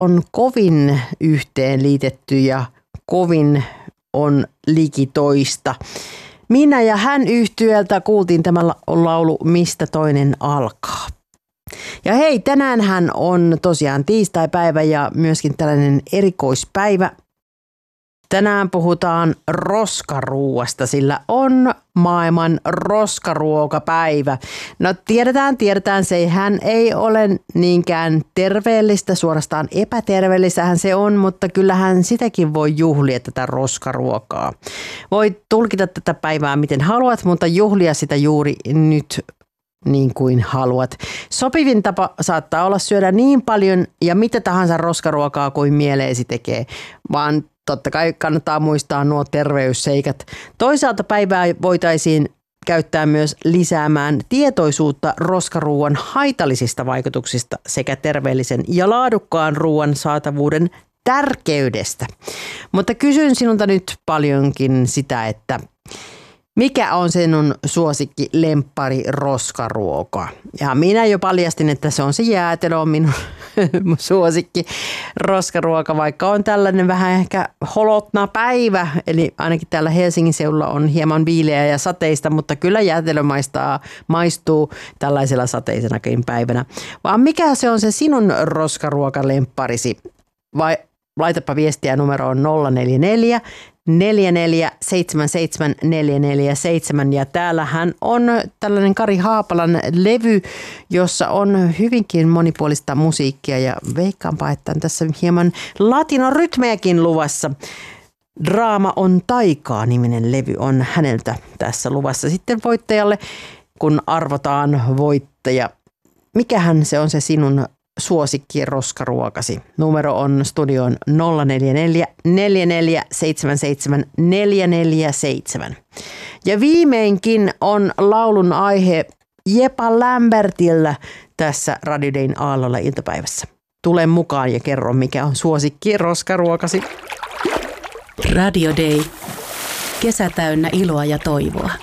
on kovin yhteenliitetty ja kovin on likitoista. Minä ja hän -yhtyeltä kuultiin tämä laulu Mistä toinen alkaa. Ja hei, tänäänhän on tosiaan tiistaipäivä ja myöskin tällainen erikoispäivä. Tänään puhutaan roskaruuasta, sillä on maailman roskaruokapäivä. No tiedetään, sehän ei ole niinkään terveellistä, suorastaan epäterveellisähän se on, mutta kyllähän sitäkin voi juhlia tätä roskaruokaa. Voi tulkita tätä päivää miten haluat, mutta juhlia sitä juuri nyt niin kuin haluat. Sopivin tapa saattaa olla syödä niin paljon ja mitä tahansa roskaruokaa kuin mieleesi tekee, vaan totta kai kannattaa muistaa nuo terveysseikat. Toisaalta päivää voitaisiin käyttää myös lisäämään tietoisuutta roskaruuan haitallisista vaikutuksista sekä terveellisen ja laadukkaan ruoan saatavuuden tärkeydestä. Mutta kysyn sinulta nyt paljonkin sitä, että mikä on sinun suosikki lemppari roskaruoka? Ja minä jo paljastin, että se on se jäätelö on minun suosikki roskaruoka, vaikka on tällainen vähän ehkä holotna päivä. Eli ainakin täällä Helsingin seudulla on hieman viileä ja sateista, mutta kyllä jäätelö maistuu tällaisella sateisenakin päivänä. Vaan mikä se on se sinun roskaruokalempparisi? Vai laitapa viestiä numeroon 044 4477 447 ja täällähän on tällainen Kari Haapalan levy, jossa on hyvinkin monipuolista musiikkia ja veikkaanpa, että on tässä hieman latinorytmejäkin luvassa. Draama on taikaa -niminen levy on häneltä tässä luvassa sitten voittajalle, kun arvotaan voittaja. Mikähän se on se sinun suosikki roskaruokasi? Numero on studioon 044 4477 447. Ja viimeinkin on laulun aihe Jepa Lambertillä tässä Radio Dayn aallolla iltapäivässä. Tule mukaan ja kerro, mikä on suosikki roskaruokasi. Radio Day. Kesä täynnä iloa ja toivoa.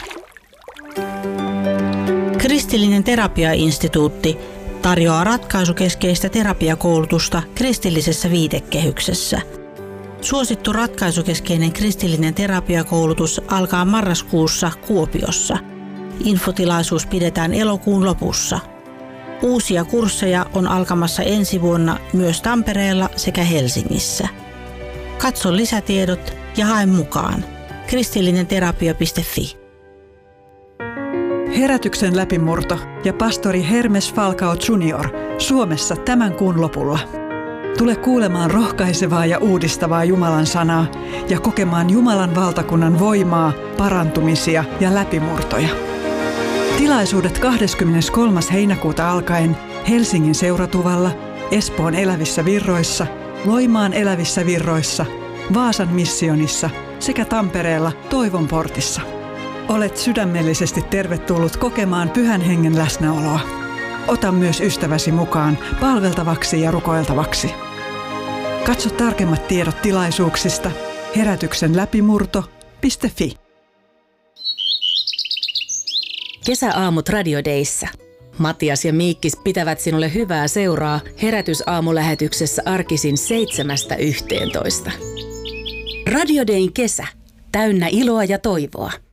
Kristillinen terapiainstituutti tarjoaa ratkaisukeskeistä terapiakoulutusta kristillisessä viitekehyksessä. Suosittu ratkaisukeskeinen kristillinen terapiakoulutus alkaa marraskuussa Kuopiossa. Infotilaisuus pidetään elokuun lopussa. Uusia kursseja on alkamassa ensi vuonna myös Tampereella sekä Helsingissä. Katso lisätiedot ja hae mukaan. kristillinenterapia.fi. Herätyksen läpimurto ja pastori Hermes Falcao Jr. Suomessa tämän kuun lopulla. Tule kuulemaan rohkaisevaa ja uudistavaa Jumalan sanaa ja kokemaan Jumalan valtakunnan voimaa, parantumisia ja läpimurtoja. Tilaisuudet 23. heinäkuuta alkaen Helsingin Seuratuvalla, Espoon Elävissä Virroissa, Loimaan Elävissä Virroissa, Vaasan missionissa sekä Tampereella Toivon portissa. Olet sydämellisesti tervetullut kokemaan Pyhän Hengen läsnäoloa. Ota myös ystäväsi mukaan palveltavaksi ja rukoiltavaksi. Katso tarkemmat tiedot tilaisuuksista herätyksenläpimurto.fi. Kesäaamut Radio Dayssä. Matias ja Miikkis pitävät sinulle hyvää seuraa herätysaamulähetyksessä arkisin 7–11. Radio Dayn kesä. Täynnä iloa ja toivoa.